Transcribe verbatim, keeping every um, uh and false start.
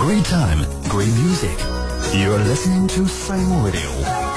Great time, great music. You're listening to Frame Radio.